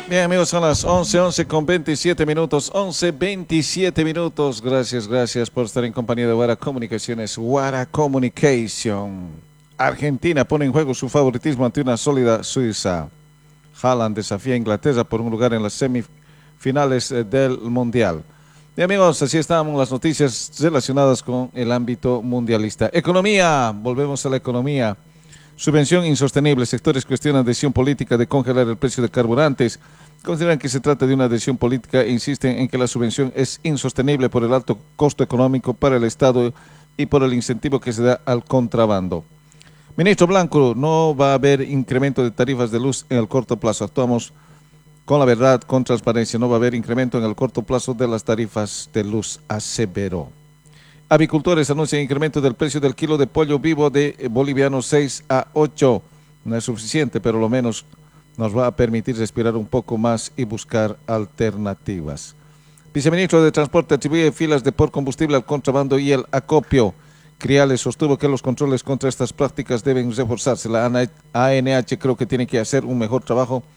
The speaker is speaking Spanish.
Bien, amigos, son las 11 con 27 minutos. 11:27 minutos. Gracias por estar en compañía de Wara Comunicaciones. Wara Communication. Argentina pone en juego su favoritismo ante una sólida Suiza. Haaland desafía a Inglaterra por un lugar en las semifinales del Mundial. Y amigos, así estamos las noticias relacionadas con el ámbito mundialista. Economía, volvemos a la economía. Subvención insostenible. Sectores cuestionan decisión política de congelar el precio de carburantes. Consideran que se trata de una decisión política e insisten en que la subvención es insostenible por el alto costo económico para el Estado y por el incentivo que se da al contrabando. Ministro Blanco, no va a haber incremento de tarifas de luz en el corto plazo. Actuamos con la verdad, con transparencia. No va a haber incremento en el corto plazo de las tarifas de luz, aseveró. Avicultores anuncian incremento del precio del kilo de pollo vivo de boliviano 6 a 8. No es suficiente, pero lo menos nos va a permitir respirar un poco más y buscar alternativas. Viceministro de Transporte atribuye filas de por combustible al contrabando y el acopio. Criales sostuvo que los controles contra estas prácticas deben reforzarse. La ANH creo que tiene que hacer un mejor trabajo